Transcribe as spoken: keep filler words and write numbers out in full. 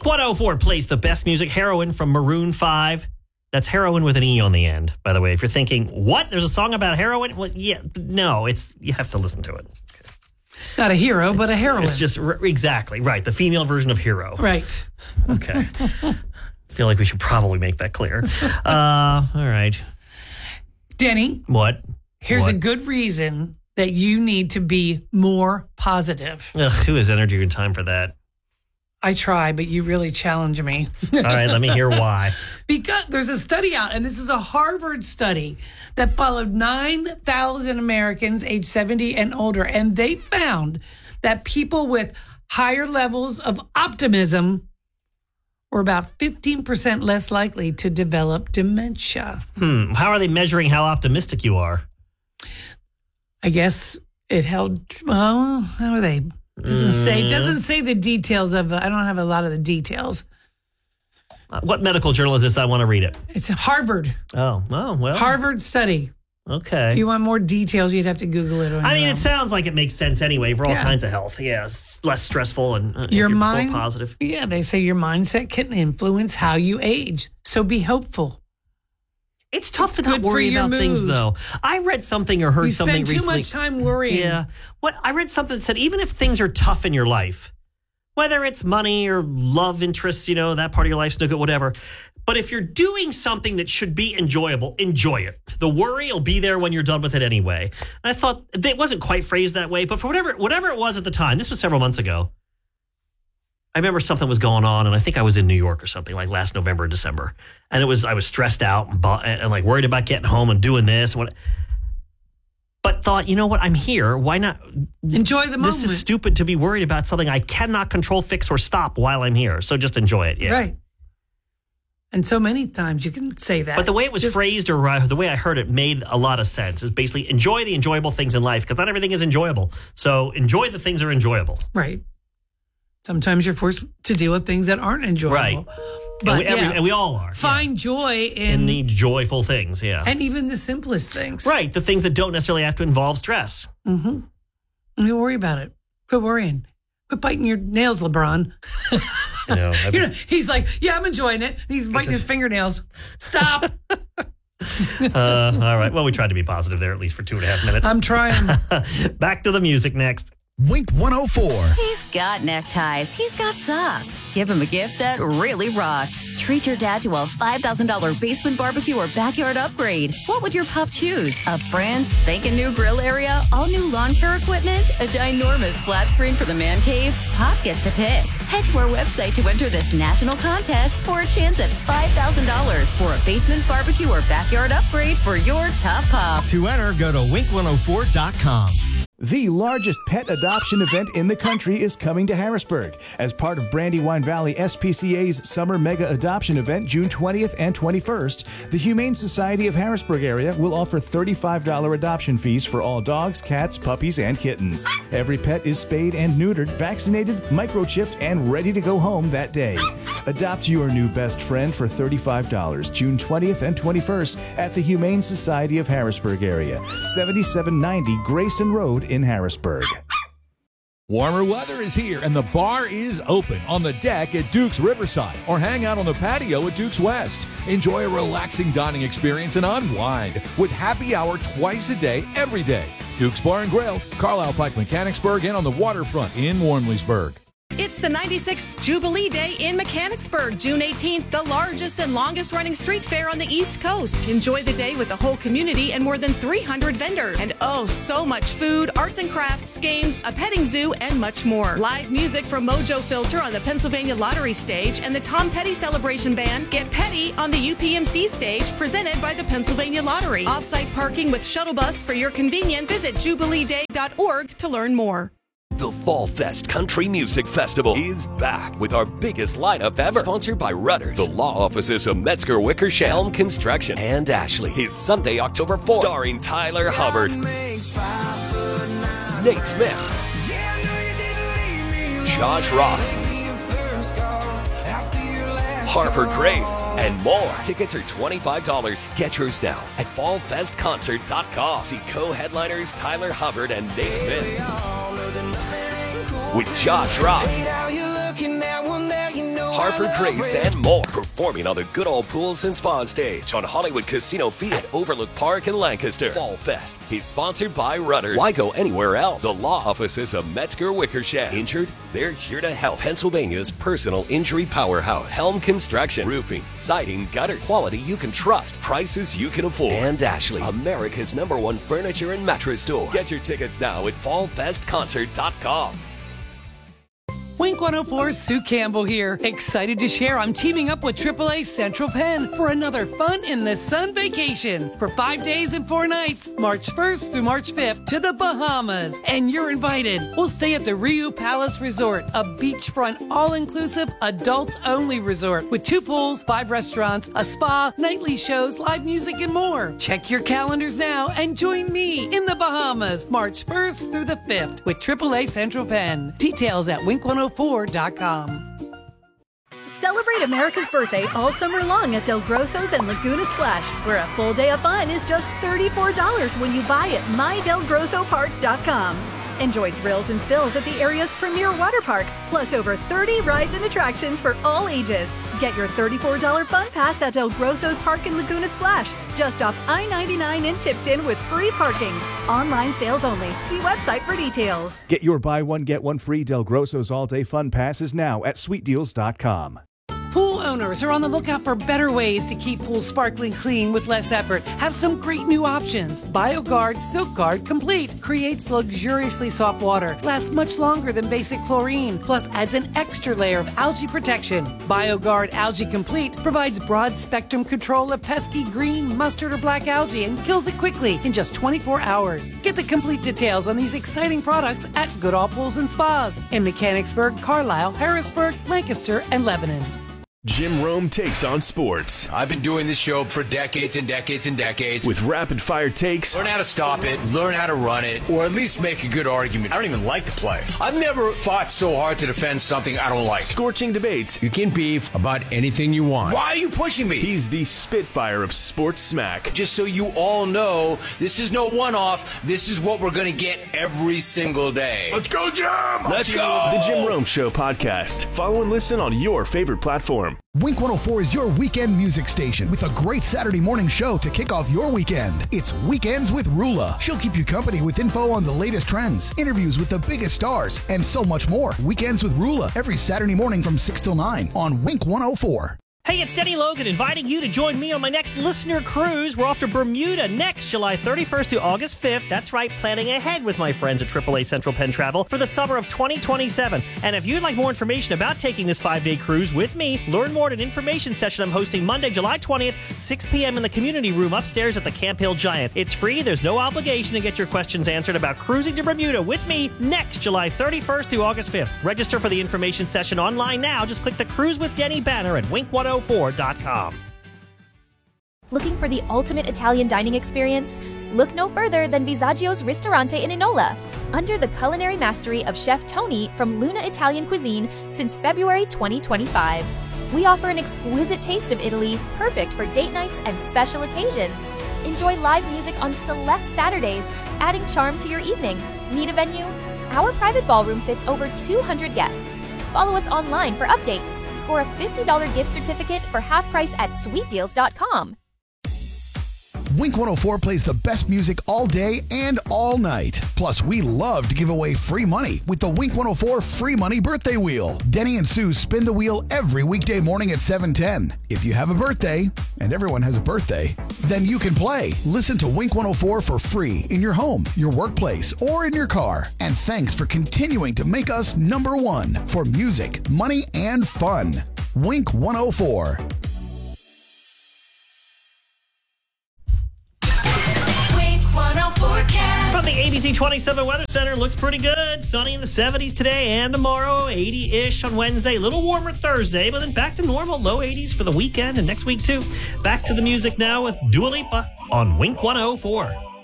Wink one oh four plays the best music. Heroin from Maroon five. That's heroin with an E on the end, by the way. If you're thinking, what? There's a song about heroin? Well, yeah, no, it's you have to listen to it. Okay. Not a hero, but a heroine. It's just, exactly, right. The female version of hero. Right. Okay. I feel like we should probably make that clear. Uh, all right. Denny. What? Here's what? a good reason that you need to be more positive. Ugh, who has energy and time for that? I try, but you really challenge me. All right, let me hear why. Because there's a study out, and this is a Harvard study that followed nine thousand Americans age seventy and older, and they found that people with higher levels of optimism were about fifteen percent less likely to develop dementia. Hmm. How are they measuring how optimistic you are? I guess it held, well, how are they? Doesn't say, doesn't say the details of, I don't have a lot of the details. Uh, what medical journal is this? I want to read it. It's Harvard. Oh, oh, well. Harvard study. Okay. If you want more details, you'd have to Google it. I mean, it sounds like it makes sense anyway for all Yeah. kinds of health. Yeah, it's less stressful and uh, Your you're mind, more positive. Yeah, they say your mindset can influence how you age. So be hopeful. It's tough It's to not good for worry your about things, mood. though. I read something or heard You something spend too recently. much time worrying. Yeah. What I read something that said even if things are tough in your life, whether it's money or love interests, you know, that part of your life's no good, whatever. But if you're doing something that should be enjoyable, enjoy it. The worry will be there when you're done with it anyway. And I thought it wasn't quite phrased that way, but for whatever whatever it was at the time, this was several months ago. I remember something was going on, and I think I was in New York or something like last November or December. And it was I was stressed out and, and, and like worried about getting home and doing this. And what, but thought, you know what? I'm here. Why not enjoy the moment? This is stupid to be worried about something I cannot control, fix, or stop while I'm here. So just enjoy it. Yeah. Right. And so many times you can say that. But the way it was Just, phrased or uh, the way I heard it made a lot of sense. It was basically enjoy the enjoyable things in life because not everything is enjoyable. So enjoy the things that are enjoyable. Right. Sometimes you're forced to deal with things that aren't enjoyable. Right. But and, we, yeah, every, and we all are. find yeah. joy in, in the joyful things. Yeah. and even the simplest things. Right. The things that don't necessarily have to involve stress. Mm-hmm. Don't worry about it. Quit worrying. Quit biting your nails, LeBron. You know, you know, he's like, yeah, I'm enjoying it. He's biting his fingernails. Stop. uh, all right. Well, we tried to be positive there at least for two and a half minutes. I'm trying. Back to the music next. Wink one oh four. He's got neckties. He's got socks. Give him a gift that really rocks. Treat your dad to a five thousand dollars basement barbecue or backyard upgrade. What would your pup choose? A brand spanking new grill area? All new lawn care equipment? A ginormous flat screen for the man cave? Pop gets to pick. Head to our website to enter this national contest for a chance at five thousand dollars for a basement barbecue or backyard upgrade for your top pup. To enter, go to wink one oh four dot com. The largest pet adoption event in the country is coming to Harrisburg. As part of Brandywine Valley S P C A's Summer Mega Adoption Event, June twentieth and twenty-first, the Humane Society of Harrisburg area will offer thirty-five dollars adoption fees for all dogs, cats, puppies, and kittens. Every pet is spayed and neutered, vaccinated, microchipped, and ready to go home that day. Adopt your new best friend for thirty-five dollars, June twentieth and twenty-first at the Humane Society of Harrisburg area, seventy-seven ninety Grayson Road in Harrisburg. Warmer weather is here and the bar is open on the deck at Duke's Riverside or hang out on the patio at Duke's West. Enjoy a relaxing dining experience and unwind with happy hour twice a day, every day. Duke's Bar and Grill, Carlisle Pike, Mechanicsburg, and on the waterfront in Warmleysburg. It's the ninety-sixth Jubilee Day in Mechanicsburg, June eighteenth, the largest and longest running street fair on the East Coast. Enjoy the day with the whole community and more than three hundred vendors. And oh, so much food, arts and crafts, games, a petting zoo, and much more. Live music from Mojo Filter on the Pennsylvania Lottery stage and the Tom Petty Celebration Band. Get Petty on the U P M C stage presented by the Pennsylvania Lottery. Off-site parking with shuttle bus for your convenience. Visit jubilee day dot org to learn more. The Fall Fest Country Music Festival is back with our biggest lineup ever. Sponsored by Rudders, the law offices of Metzger Wickersham, Helm Construction, and Ashley. Is Sunday, October fourth. Starring Tyler Hubbard, Nate Smith, Josh Ross, Harper Grace, and more. Tickets are twenty-five dollars. Get yours now at fall fest concert dot com. See co-headliners Tyler Hubbard and Nate Smith with Josh Ross, Harvard Grace, and more. Performing on the Good Old Pools and Spa stage on Hollywood Casino Fee at Overlook Park in Lancaster. Fall Fest is sponsored by Rudders. Why go anywhere else? The law offices of Metzger Wickersham. Injured? They're here to help. Pennsylvania's personal injury powerhouse. Helm Construction. Roofing, siding, gutters. Quality you can trust. Prices you can afford. And Ashley, America's number one furniture and mattress store. Get your tickets now at fall fest concert dot com. Wink one oh four's Sue Campbell here. Excited to share I'm teaming up with triple A Central Penn for another fun in the sun vacation for five days and four nights, March first through March fifth to the Bahamas. And you're invited. We'll stay at the Riu Palace Resort, a beachfront, all-inclusive, adults-only resort with two pools, five restaurants, a spa, nightly shows, live music, and more. Check your calendars now and join me in the Bahamas, March first through the fifth with triple A Central Penn. Details at wink one oh four dot com. Celebrate America's birthday all summer long at Del Grosso's and Laguna Splash, where a full day of fun is just thirty-four dollars when you buy at my del grosso park dot com. Enjoy thrills and spills at the area's premier water park, plus over thirty rides and attractions for all ages. Get your thirty-four dollars fun pass at Del Grosso's Park in Laguna Splash, just off I ninety-nine in Tipton with free parking. Online sales only. See website for details. Get your buy one, get one free Del Grosso's all-day fun passes now at sweet deals dot com. Pool owners are on the lookout for better ways to keep pools sparkling clean with less effort. Have some great new options. BioGuard Silk Guard Complete creates luxuriously soft water, lasts much longer than basic chlorine, plus adds an extra layer of algae protection. BioGuard Algae Complete provides broad spectrum control of pesky green, mustard, or black algae and kills it quickly in just twenty-four hours. Get the complete details on these exciting products at Goodall Pools and Spas in Mechanicsburg, Carlisle, Harrisburg, Lancaster, and Lebanon. Jim Rome takes on sports. I've been doing this show for decades and decades and decades. With rapid-fire takes. Learn how to stop it, learn how to run it, or at least make a good argument. I don't even like to play. I've never fought so hard to defend something I don't like. Scorching debates. You can beef about anything you want. Why are you pushing me? He's the Spitfire of sports smack. Just so you all know, this is no one-off. This is what we're going to get every single day. Let's go, Jim! Let's go! The Jim Rome Show podcast. Follow and listen on your favorite platform. Wink one oh four is your weekend music station with a great Saturday morning show to kick off your weekend. It's Weekends with Rula. She'll keep you company with info on the latest trends, interviews with the biggest stars, and so much more. Weekends with Rula every Saturday morning from six till nine on Wink one oh four. Hey, it's Denny Logan inviting you to join me on my next listener cruise. We're off to Bermuda next July thirty-first through August fifth. That's right, planning ahead with my friends at triple A Central Penn Travel for the summer of twenty twenty-seven. And if you'd like more information about taking this five-day cruise with me, learn more at an information session I'm hosting Monday, July twentieth, six p.m. in the community room upstairs at the Camp Hill Giant. It's free. There's no obligation to get your questions answered about cruising to Bermuda with me next July thirty-first through August fifth. Register for the information session online now. Just click the Cruise with Denny banner at wink one oh four dot com. Looking for the ultimate Italian dining experience? Look no further than Visaggio's Ristorante in Enola. Under the culinary mastery of Chef Tony from Luna Italian Cuisine since February twenty twenty-five. We offer an exquisite taste of Italy, perfect for date nights and special occasions. Enjoy live music on select Saturdays, adding charm to your evening. Need a venue? Our private ballroom fits over two hundred guests. Follow us online for updates. Score a fifty dollars gift certificate for half price at sweet deals dot com. Wink one oh four plays the best music all day and all night. Plus, we love to give away free money with the Wink one oh four Free Money Birthday Wheel. Denny and Sue spin the wheel every weekday morning at seven ten. If you have a birthday, and everyone has a birthday, then you can play. Listen to Wink one oh four for free in your home, your workplace, or in your car. And thanks for continuing to make us number one for music, money, and fun. Wink one oh four. From the A B C twenty-seven Weather Center, looks pretty good. Sunny in the seventies today and tomorrow, eighty-ish on Wednesday. A little warmer Thursday, but then back to normal, low eighties for the weekend and next week too. Back to the music now with Dua Lipa on Wink one oh four.